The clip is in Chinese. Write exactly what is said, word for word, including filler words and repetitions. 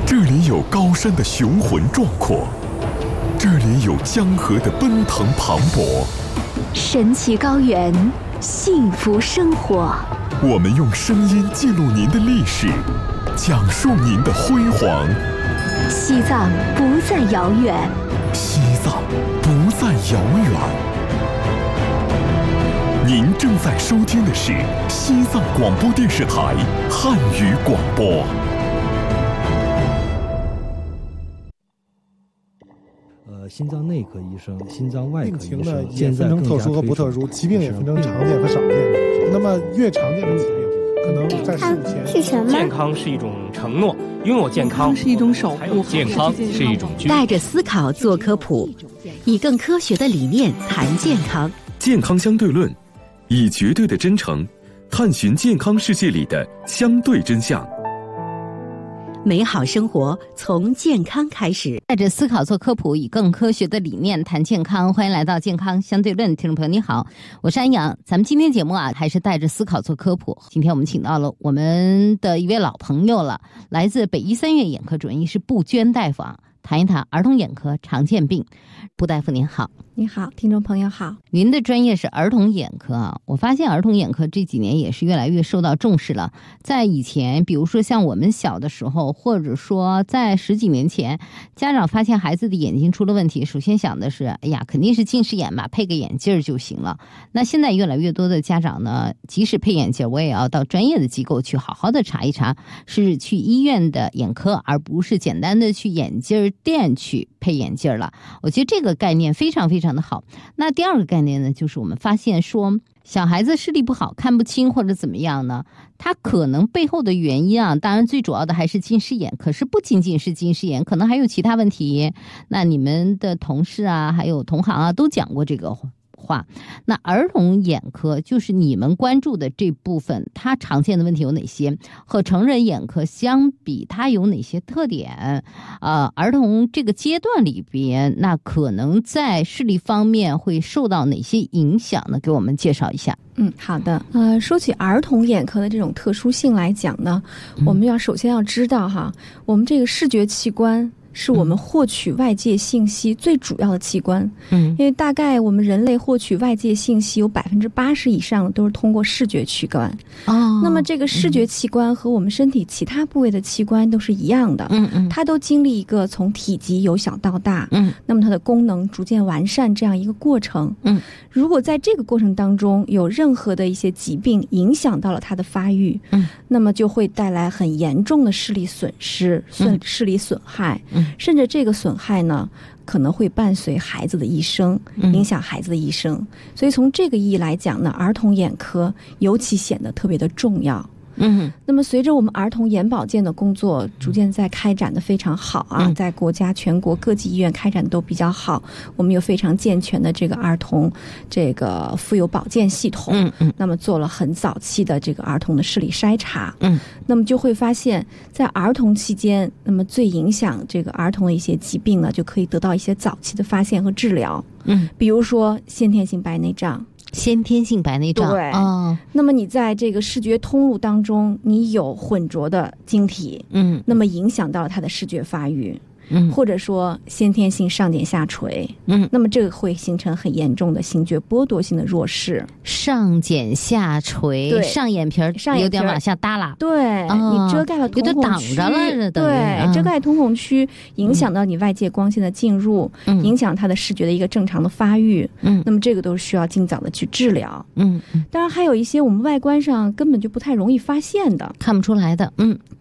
这里有高山的雄浑壮阔，这里有江河的奔腾磅礴。 神奇高原，幸福生活。 我们用声音记录您的历史，讲述您的辉煌。 西藏不再遥远， 西藏不再遥远。您正在收听的是西藏广播电视台汉语广播。 呃，心脏内科医生、心脏外科医生， 病情呢也分成特殊和不特殊，疾病也分成常见和少见。那么越常见的疾病，可能在十五前是什么？ 健康是一种承诺，拥有健康是一种守护， 健康是一种带着思考做科普，以更科学的理念谈健康。 健康相对论，以绝对的真诚探寻健康世界里的相对真相。 美好生活从健康开始， 带着思考做科普，以更科学的理念谈健康。欢迎来到健康相对论，听众朋友你好，我是安阳。咱们今天节目啊，还是带着思考做科普。今天我们请到了我们的一位老朋友了，来自北医三院眼科主任医师布娟大夫啊，谈一谈儿童眼科常见病。布大夫您好。 你好，听众朋友好。 您的专业是儿童眼科啊，我发现儿童眼科这几年也是越来越受到重视了。在以前，比如说像我们小的时候，或者说在十几年前，家长发现孩子的眼睛出了问题，首先想的是，哎呀，肯定是近视眼吧，配个眼镜就行了。那现在越来越多的家长呢，即使配眼镜，我也要到专业的机构去好好的查一查，是去医院的眼科，而不是简单的去眼镜店去配眼镜了。我觉得这个概念非常非常的好。那第二个概念呢，就是我们发现说小孩子视力不好，看不清或者怎么样呢，他可能背后的原因啊，当然最主要的还是近视眼，可是不仅仅是近视眼，可能还有其他问题。那你们的同事啊，还有同行啊，都讲过这个话。那儿童眼科就是你们关注的这部分，它常见的问题有哪些？和成人眼科相比，它有哪些特点？呃，儿童这个阶段里边，那可能在视力方面会受到哪些影响呢？给我们介绍一下。 嗯，好的。呃，说起儿童眼科的这种特殊性来讲呢，我们要首先要知道哈，我们这个视觉器官是我们获取外界信息最主要的器官。嗯，因为大概我们人类获取外界信息有百分之八十以上都是通过视觉器官。哦，那么这个视觉器官和我们身体其他部位的器官都是一样的。嗯嗯，它都经历一个从体积由小到大，嗯，那么它的功能逐渐完善这样一个过程。嗯，如果在这个过程当中有任何的一些疾病影响到了它的发育，嗯，那么就会带来很严重的视力损失、损视力损害。嗯，甚至这个损害呢，可能会伴随孩子的一生，影响孩子的一生。嗯，所以从这个意义来讲呢，儿童眼科尤其显得特别的重要。嗯，那么随着我们儿童眼保健的工作逐渐在开展的非常好啊，嗯，在国家全国各级医院开展的都比较好，我们有非常健全的这个儿童这个妇幼保健系统。嗯嗯，那么做了很早期的这个儿童的视力筛查。嗯，那么就会发现在儿童期间，那么最影响这个儿童的一些疾病呢，就可以得到一些早期的发现和治疗。嗯，比如说先天性白内障。 先天性白内障， 对，哦，那么你在这个视觉通路当中，你有混浊的晶体，嗯，那么影响到了它的视觉发育。嗯，或者说先天性上睑下垂，嗯，那么这个会形成很严重的形觉剥夺性的弱视。 上睑下垂，对，上眼皮儿有点往下耷拉， 对，哦，你遮盖了瞳孔区，有点挡着了，对，嗯，遮盖瞳孔区，影响到你外界光线的进入，嗯，影响它的视觉的一个正常的发育。嗯，那么这个都是需要尽早的去治疗。嗯，当然还有一些我们外观上根本就不太容易发现的， 看不出来的，嗯。